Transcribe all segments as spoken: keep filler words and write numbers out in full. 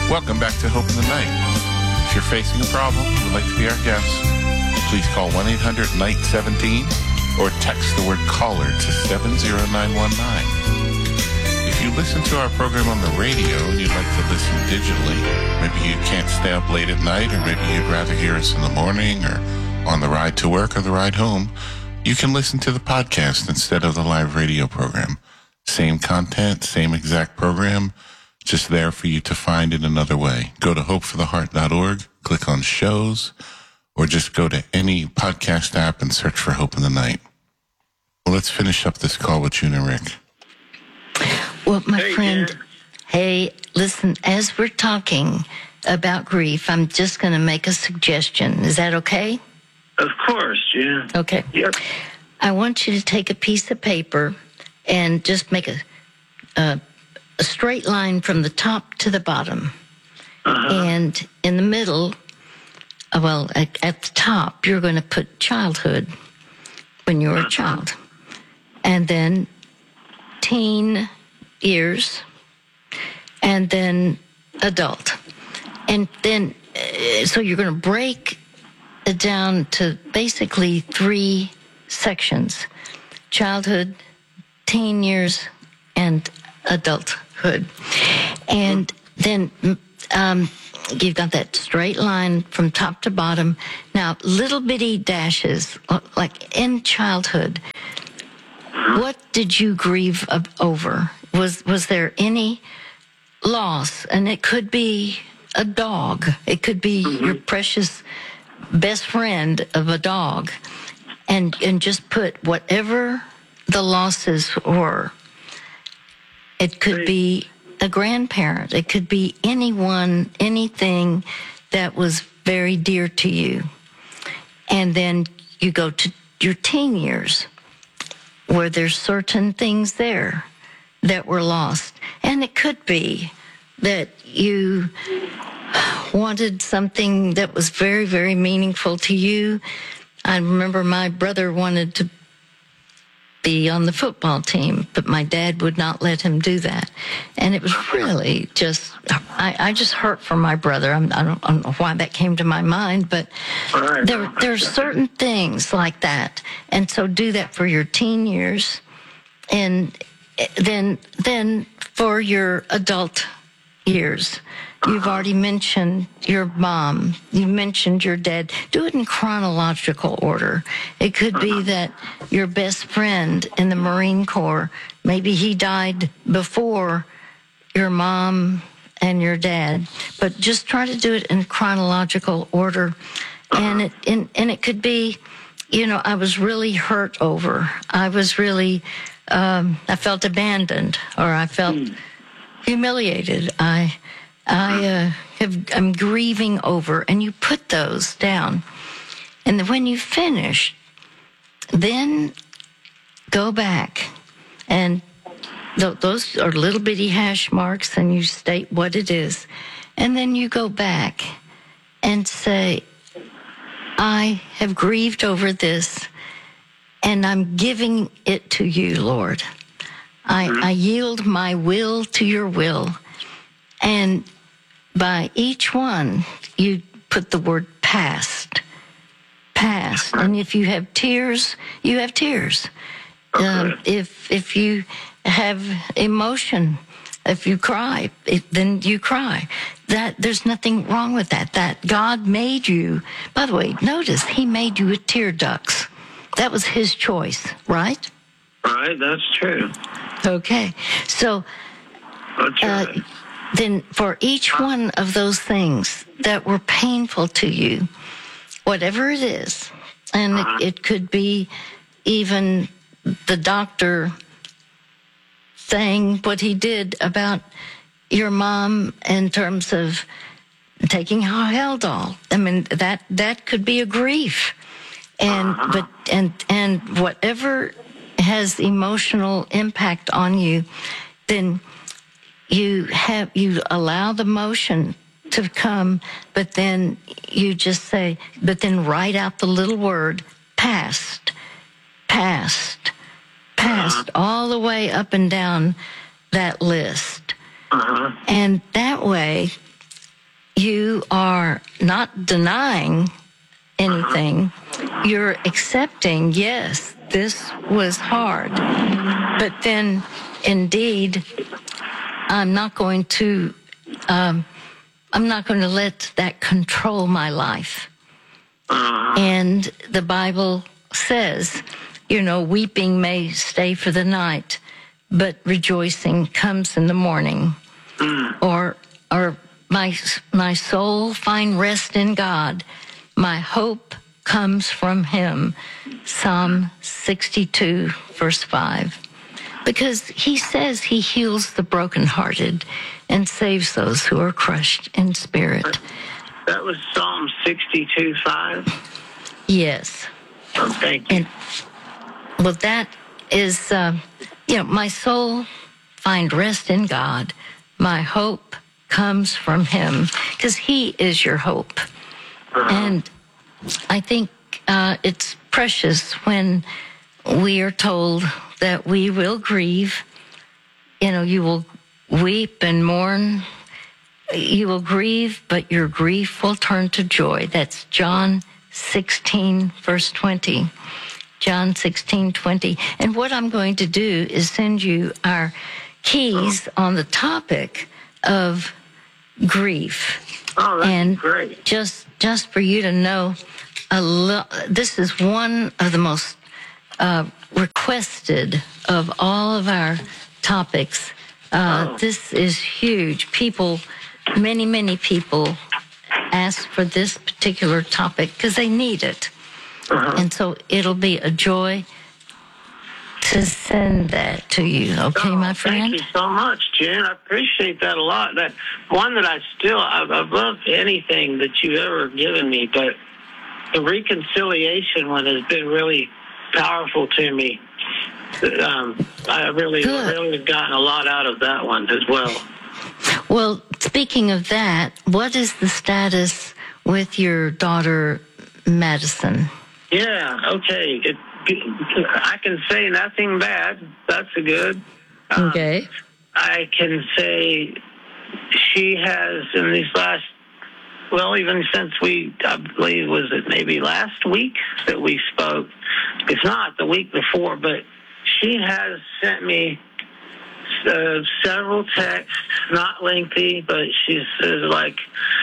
Welcome back to Hope in the Night. If you're facing a problem and would like to be our guest, please call one eight hundred N I G H T one seven or text the word caller to seven zero nine one nine. If you listen to our program on the radio and you'd like to listen digitally, maybe you can't stay up late at night, or maybe you'd rather hear us in the morning or on the ride to work or the ride home, you can listen to the podcast instead of the live radio program. Same content, same exact program, just there for you to find in another way. Go to hope for the heart dot org, click on shows, or just go to any podcast app and search for Hope in the Night. Well, let's finish up this call with June and Rick. Well, my hey, friend, Jan. hey, listen, as we're talking about grief, I'm just going to make a suggestion. Is that okay? Of course, Jan. Okay. Yep. I want you to take a piece of paper and just make a, a, a straight line from the top to the bottom. Uh-huh. And in the middle, uh, well, at, at the top, you're going to put childhood, when you were a child. And then teen years, and then adult. And then, uh, so you're going to break it down to basically three sections: childhood, teen years, and adulthood. And then um, you've got that straight line from top to bottom. Now, little bitty dashes, like in childhood, what did you grieve of, over? Was was there any loss? And it could be a dog. It could be mm-hmm. your precious best friend of a dog. And and just put whatever the losses were. It could be a grandparent. It could be anyone, anything that was very dear to you. And then you go to your teen years, where there's certain things there that were lost. And it could be that you wanted something that was very, very meaningful to you. I remember my brother wanted to be on the football team, but my dad would not let him do that. And it was really just, I, I just hurt for my brother. I'm, I, don't, I don't know why that came to my mind, but there, there are certain things like that. And so do that for your teen years. And then, then for your adult years. You've already mentioned your mom. You mentioned your dad. Do it in chronological order. It could be that your best friend in the Marine Corps, maybe he died before your mom and your dad. But just try to do it in chronological order. And it and, and it could be, you know, I was really hurt over. I was really, um, I felt abandoned, or I felt humiliated. I... I uh, have, I'm grieving over, and you put those down. And when you finish, then go back, and th- those are little bitty hash marks, and you state what it is. And then you go back and say, I have grieved over this, and I'm giving it to you, Lord. I, I yield my will to your will. And by each one, you put the word past, past. And if you have tears, you have tears. Okay. Um, if if you have emotion, if you cry, it, then you cry. That there's nothing wrong with that. That God made you. By the way, notice He made you with tear ducts. That was His choice, right? Right, that's true. Okay, so. That's right. Uh, Then for each one of those things that were painful to you, whatever it is, and uh-huh. it, it could be even the doctor saying what he did about your mom in terms of taking Haldol. I mean, that that could be a grief. And uh-huh. but and and whatever has emotional impact on you, then you have you allow the motion to come, but then you just say, but then write out the little word past, past, past, uh-huh. all the way up and down that list. Uh-huh. And that way, you are not denying anything. You're accepting, yes, this was hard. But then, indeed, I'm not going to, um, I'm not going to let that control my life. And the Bible says, you know, weeping may stay for the night, but rejoicing comes in the morning. Or, or my my soul find rest in God. My hope comes from Him. Psalm sixty-two, verse five. Because He says He heals the brokenhearted and saves those who are crushed in spirit. That was Psalm sixty-two, five? Yes. Oh, thank you. And, well, that is, uh, you know, my soul find rest in God. My hope comes from Him, because He is your hope. And I think uh, it's precious when we are told that we will grieve. You know, you will weep and mourn. You will grieve, but your grief will turn to joy. That's John sixteen, verse twenty. John sixteen, twenty. And what I'm going to do is send you our keys on the topic of grief. Oh, that's and great. Just, just for you to know, a lo- this is one of the most uh, requested of all of our topics. Uh, Oh. This is huge. People, many, many people ask for this particular topic because they need it. Uh-huh. And so it'll be a joy to send that to you. Okay, Oh, my friend? Thank you so much, Jen. I appreciate that a lot. That one that I still, I've, I've loved anything that you've ever given me, but the reconciliation one has been really powerful to me. Um, I really, Good. really have gotten a lot out of that one as well. Well, speaking of that, what is the status with your daughter, Madison? Yeah, okay. It, I can say nothing bad. That's a good. Um, Okay. I can say she has, in these last, well, even since we, I believe, was it maybe last week that we spoke? If not, the week before, but she has sent me uh, several texts, not lengthy, but she says, like,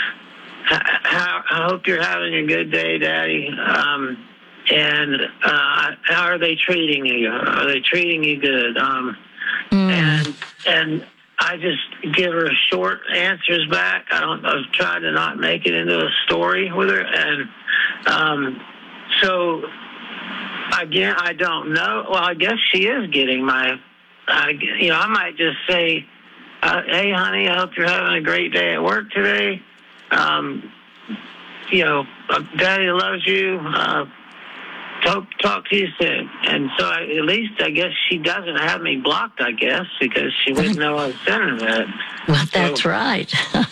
I, I hope you're having a good day, Daddy. Um, and uh, how are they treating you? Are they treating you good? Um, Mm. And and I just give her short answers back. I don't. I've tried to not make it into a story with her, and um, so again, I don't know. Well, I guess she is getting my. I, you know, I might just say, uh, "Hey, honey, I hope you're having a great day at work today. Um, you know, Daddy loves you. Uh, Talk, talk to you soon." And so I, at least I guess she doesn't have me blocked, I guess, because she wouldn't know I was sending that. Well, that's So- right.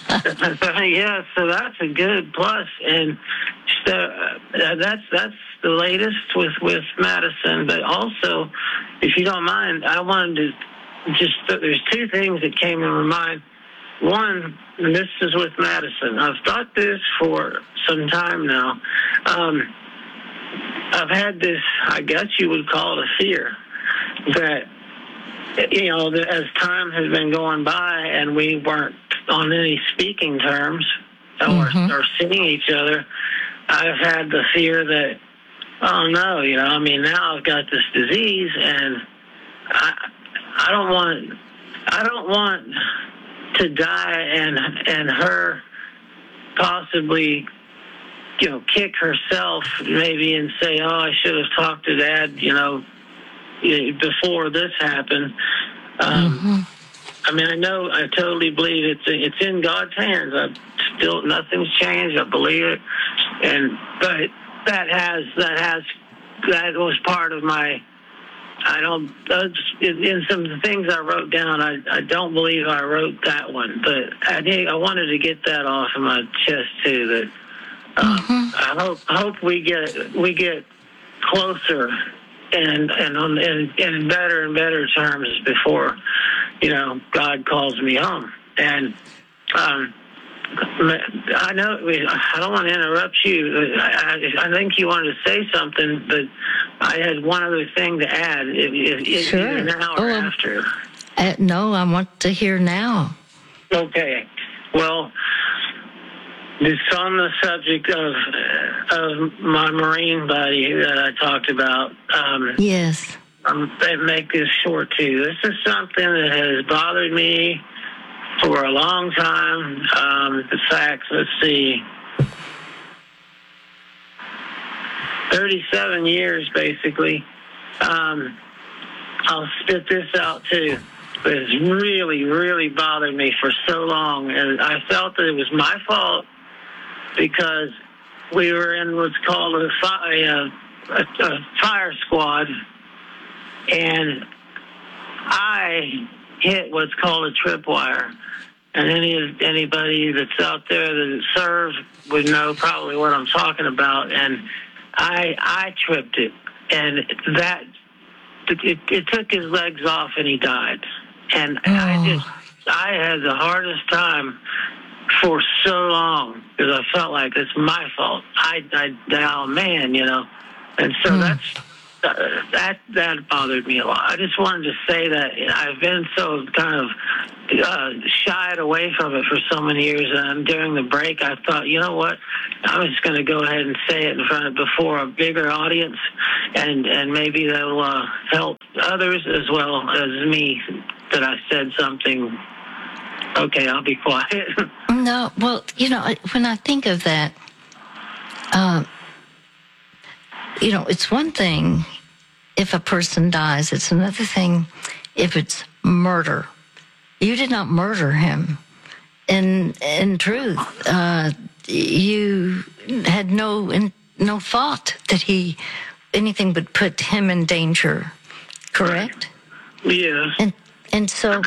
Yeah, so that's a good plus. And so, uh, that's that's the latest with, with Madison. But also, if you don't mind, I wanted to just, there's two things that came to my mind. One, and this is with Madison. I've thought this for some time now. Um, I've had this, I guess you would call it a fear, that, you know, that as time has been going by and we weren't on any speaking terms or, Mhm. or seeing each other, I've had the fear that, oh no, you know, I mean, now I've got this disease and I, I don't want, I don't want to die and, and her possibly, you know, kick herself maybe and say, oh, I should have talked to Dad, you know, before this happened. Um, Mm-hmm. I mean, I know, I totally believe it's it's in God's hands. I still, nothing's changed. I believe it, and but that has that has that was part of my. I don't. That's, in some of the things I wrote down, I, I don't believe I wrote that one, but I think I wanted to get that off of my chest too. That. Um, Mm-hmm. I hope hope we get we get closer and and on and in better and better terms before, you know, God calls me home. And um, I know I don't want to interrupt you. I, I, I think you wanted to say something, but I had one other thing to add. If, if, Sure. Either now or oh, after. Uh, no, I want to hear now. Okay. Well, it's on the subject of of my Marine buddy that I talked about. Um, Yes. I'm going to make this short, too. This is something that has bothered me for a long time. Um, the facts, let's see, thirty-seven years, basically. Um, I'll spit this out, too. But it's really, really bothered me for so long. And I felt that it was my fault because we were in what's called a, fi- a, a, a fire squad. And I hit what's called a tripwire. And any anybody that's out there that served would know probably what I'm talking about. And I I tripped it, and that it, it took his legs off, and he died. And oh. I just I had the hardest time for so long because I felt like it's my fault. I I oh man, you know, and so mm. that's. Uh, that that bothered me a lot. I just wanted to say that I've been so kind of uh, shied away from it for so many years, and during the break, I thought, you know what, I'm just going to go ahead and say it in front of before a bigger audience, and and maybe that'll uh, help others as well as me that I said something. Okay, I'll be quiet. No, well, you know, when I think of that. Uh, You know, it's one thing if a person dies. It's another thing if it's murder. You did not murder him. In in truth, uh, you had no in, no thought that he anything would put him in danger. Correct? Yes. And and so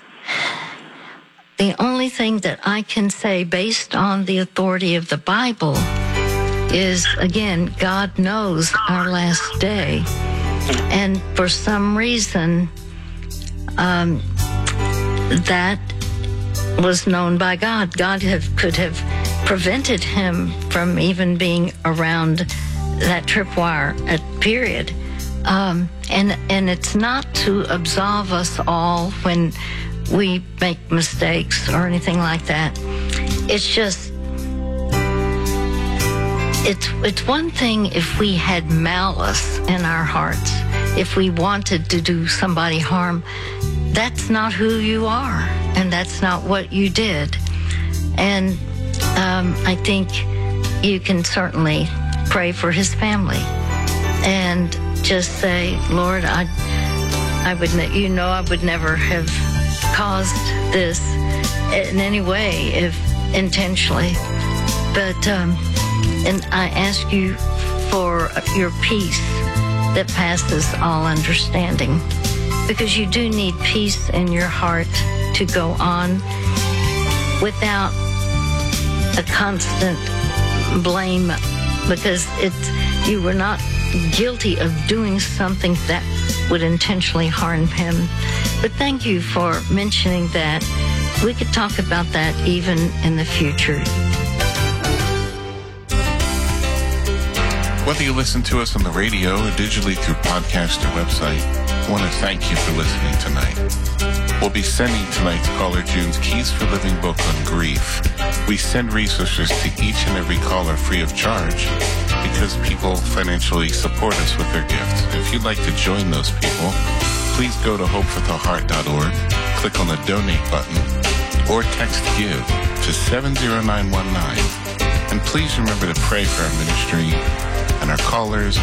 the only thing that I can say, based on the authority of the Bible, is, again, God knows our last day. And for some reason, um, that was known by God. God have, could have prevented him from even being around that tripwire at period. Um, and, and it's not to absolve us all when we make mistakes or anything like that. It's just, It's it's one thing if we had malice in our hearts, if we wanted to do somebody harm. That's not who you are, and that's not what you did. And um, I think you can certainly pray for his family and just say, Lord, I I would ne- you know I would never have caused this in any way if intentionally, but. Um, And I ask you for your peace that passes all understanding, because you do need peace in your heart to go on without a constant blame, because it's, you were not guilty of doing something that would intentionally harm him. But thank you for mentioning that. We could talk about that even in the future. Whether you listen to us on the radio or digitally through podcast or website, I want to thank you for listening tonight. We'll be sending tonight's Caller June's Keys for Living book on grief. We send resources to each and every caller free of charge because people financially support us with their gifts. If you'd like to join those people, please go to hope for the heart dot org, click on the donate button, or text GIVE to seven zero nine one nine. And please remember to pray for our ministry and our callers